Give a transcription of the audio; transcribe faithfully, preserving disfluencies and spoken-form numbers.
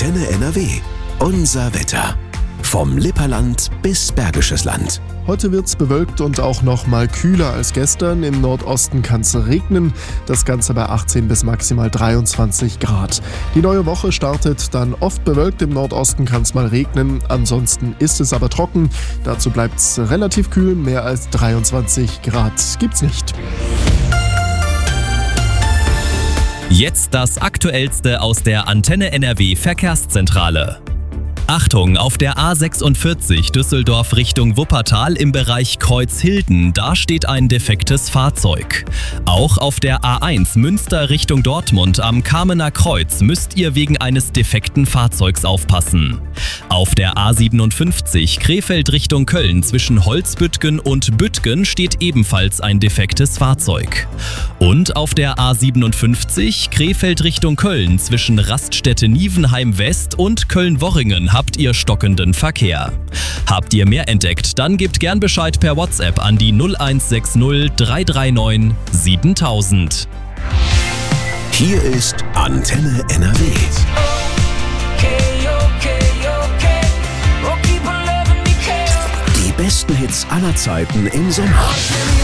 Antenne N R W. Unser Wetter. Vom Lipperland bis Bergisches Land. Heute wird's bewölkt und auch noch mal kühler als gestern. Im Nordosten kann's regnen. Das Ganze bei achtzehn bis maximal dreiundzwanzig Grad. Die neue Woche startet dann oft bewölkt. Im Nordosten kann's mal regnen. Ansonsten ist es aber trocken. Dazu bleibt's relativ kühl. Mehr als dreiundzwanzig Grad gibt's nicht. Jetzt das Aktuellste aus der Antenne N R W Verkehrszentrale. Achtung, auf der A sechsundvierzig Düsseldorf Richtung Wuppertal im Bereich Kreuzhilden, da steht ein defektes Fahrzeug. Auch auf der A eins Münster Richtung Dortmund am Kamener Kreuz müsst ihr wegen eines defekten Fahrzeugs aufpassen. Auf der A siebenundfünfzig Krefeld Richtung Köln zwischen Holzbüttgen und Büttgen steht ebenfalls ein defektes Fahrzeug. Und auf der A siebenundfünfzig Krefeld Richtung Köln zwischen Raststätte-Nievenheim West und Köln-Worringen habt ihr stockenden Verkehr. Habt ihr mehr entdeckt, dann gebt gern Bescheid per WhatsApp an die null eins sechs null drei drei neun siebentausend. Hier ist Antenne N R W. Die besten Hits aller Zeiten im Sommer.